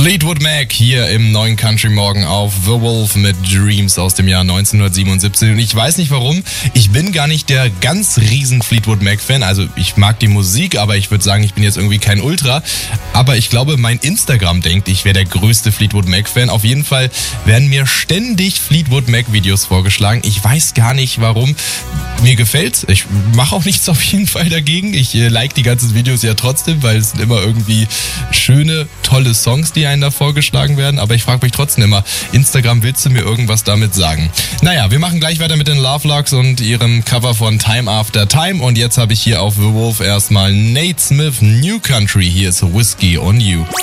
Fleetwood Mac hier im neuen Country Morgen auf The Wolf mit Dreams aus dem Jahr 1977. Und ich weiß nicht warum, ich bin gar nicht der ganz riesen Fleetwood Mac Fan. Also ich mag die Musik, aber ich würde sagen, ich bin jetzt irgendwie kein Ultra. Aber ich glaube, mein Instagram denkt, ich wäre der größte Fleetwood Mac Fan. Auf jeden Fall werden mir ständig Fleetwood Mac Videos vorgeschlagen. Ich weiß gar nicht warum. Mir gefällt's. Ich mache auch nichts auf jeden Fall dagegen. Ich like die ganzen Videos ja trotzdem, weil es sind immer irgendwie schöne, tolle Songs, die einen da vorgeschlagen werden. Aber ich frage mich trotzdem immer, Instagram, willst du mir irgendwas damit sagen? Naja, wir machen gleich weiter mit den Lovelogs und ihrem Cover von Time After Time. Und jetzt habe ich hier auf The Wolf erstmal Nate Smith, New Country. Hier ist Whiskey on You.